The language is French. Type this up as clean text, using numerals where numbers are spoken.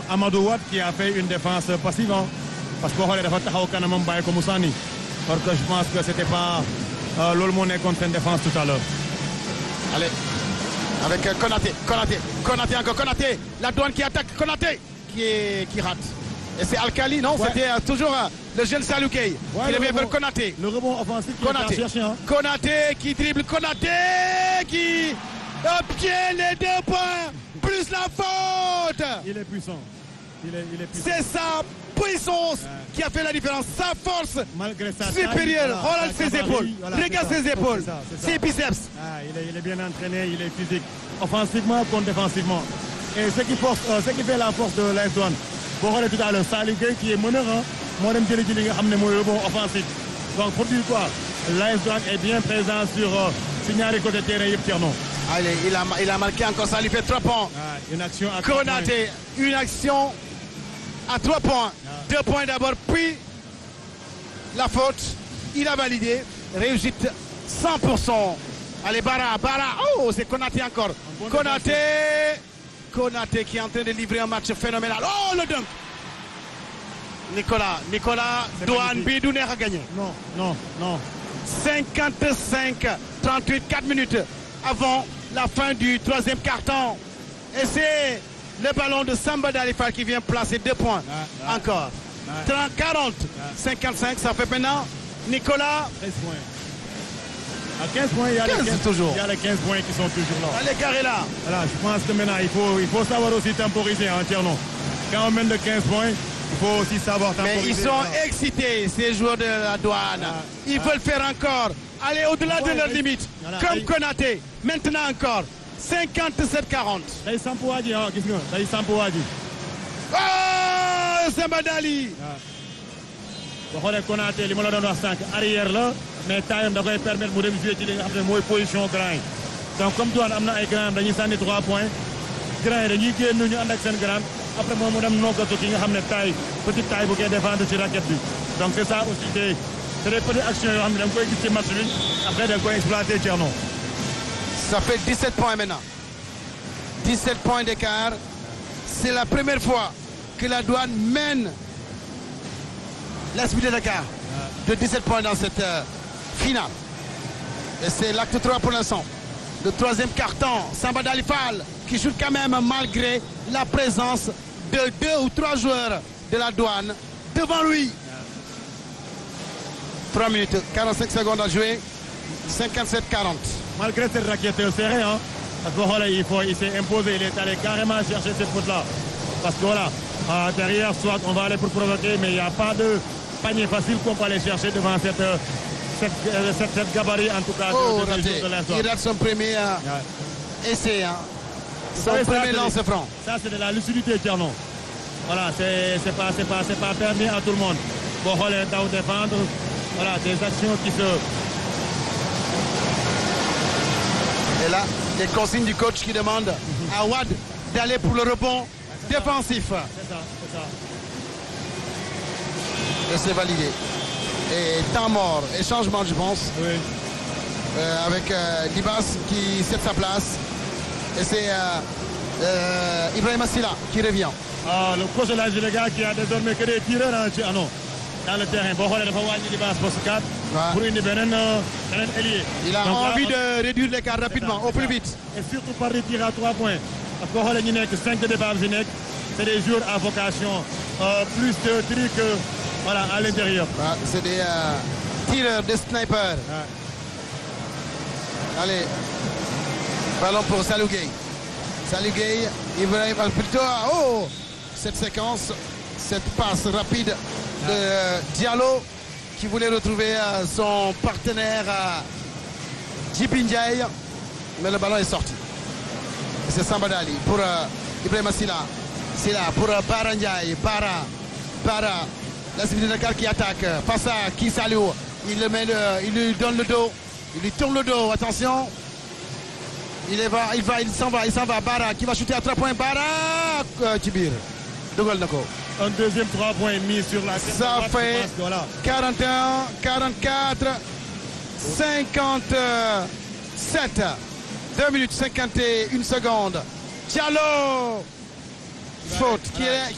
Amadou Wade qui a fait une défense passive, hein, parce que xoolee dafa taxaw kanamam bàyyi ko mu sànni parce que je pense que c'était pas loolu moo nekkoon seen défense tout à l'heure. Allez, avec Konaté encore, Konaté, la douane qui attaque, Konaté qui rate. Et c'est Alkali, non? Ouais. C'était toujours le jeune Salou Gueye qui revient vers Konaté. Le rebond offensif qui Konaté. est cherché, hein. Konaté qui dribble, Konaté qui obtient les 2 points, plus la faute. Il est puissant. Il est puissant. C'est sa puissance qui a fait la différence, sa force Malgré sa supérieure. Regarde ses épaules, regarde ses épaules, ses biceps. Ah, il est bien entraîné, il est physique, offensivement comme défensivement. Et ce qui fait la force de l'AS Douanes, boo xoolee tout à l'heure Salou Gueye qui est meneur, moo dem jëli ci li nga xam ne mooy rebond offensif. Donc pour dire quoi, l'AS Douanes est bien présent sur ñaari côté terrain yëpp Thierno. Allez, il a marqué encore, ça lui fait 3 points. Ah, une action à 3 points. Konaté, une action à 3 points. 2 points d'abord, puis la faute. Il a validé. Réussite 100%. Allez, Bara. Oh, c'est Konaté encore. Bon Konaté qui est en train de livrer un match phénoménal. Oh, le dunk. Nicolas, Douane bi du neex a gagné. Non. 55-38, 4 minutes avant la fin du 3e quart-temps. Et c'est le ballon de Samba Dalifal qui vient placer 2 points. Encore. 30, 40, 55, ça fait maintenant Nicolas. 13 points. À 15 points, il y a 15 toujours. Il y a les 15 points qui sont toujours là. L'écart est là. Voilà, je pense que maintenant, il faut savoir aussi temporiser entièrement. Quand on mène de 15 points, il faut aussi savoir temporiser. Mais ils sont excités, ces joueurs de la Douane. Ils veulent faire encore, aller au-delà de leurs limites. Comme Konaté. Maintenant encore. 57-40. day samp waa ji ah gis nga day samp waa ji. Oh, Samba Dali. boo xoolee Konaté li ma la doon wax sànq arrière la mais taayam da koy permettre mu dem jouer ci li nga xam ne mooy position grand yi. donc comme Douane am na ay grand dañuy sànni 3 points grand yi dañuy génn ñu ànd ak seen grand après moom mu dem noggatu ki nga xam ne taille petite taille bu koy défendre ci raquette bi. donc c'est ça aussi c'est des petites actions yoo xam ne da nga koy gis ci match bi après da nga koy exploiter Thierno. Ça fait 17 points maintenant. 17 points d'écart. C'est la première fois que la Douane mène l'Esprit de Dakar de 17 points dans cette finale. Et c'est l'acte 3 pour l'instant. Le 3e quart-temps, Samba Dalifal qui joue quand même malgré la présence de 2 ou 3 joueurs de la Douane devant lui. 3 minutes, 45 secondes à jouer. 57-40. Malgré cette raquette serrée, hein, parce que voilà, il s'est imposé, il est allé carrément chercher cette faute-là. Parce que voilà, derrière, soit on va aller pour provoquer, mais il n'y a pas de panier facile qu'on peut aller chercher devant cette gabarit, en tout cas, de l'instant. Il rate son premier essai, hein. Son premier lance-franc. Ça, c'est de la lucidité, Thierno. Voilà, c'est pas permis à tout le monde. Bon, voilà, défendre, voilà, des actions qui se... Et là, les consignes du coach qui demande à Wade d'aller pour le rebond défensif. C'est ça. Et c'est validé. Et temps mort et changement, je pense. Oui. Avec Libas qui cède sa place. Et c'est Ibrahima Silla qui revient. Le coach de la Gilega qui a désormais que des tireurs dans le terrain. Bon, il faut voir Libas poste 4 pour une benen ailier. Il a envie de réduire l'écart rapidement, au plus vite. Et surtout par des tirs à 3 points. Parce que les 5 départs, c'est des joueurs à vocation plus de trucs voilà, à l'intérieur. C'est des tireurs, des snipers. Allez, ballon pour Salou Gueye. Salou Gueye, Ibrahima plutôt. Oh, cette séquence, cette passe rapide de Diallo qui voulait retrouver son partenaire Djibi Ndiaye, mais le ballon est sorti. C'est Samba Dali pour Ibrahima Silla. Silla pour Bara Ndiaye. Bara, l'Esprit de Dakar qui attaque face à Kisalou. Il lui donne le dos, il lui tourne le dos. Attention, il s'en va. Bara qui va shooter à 3 points. Bara Tibir. Un deuxième 3 points mis sur la scène. Ça fait 41, 44, 57. 2 minutes 51 secondes. Diallo. Faute qui est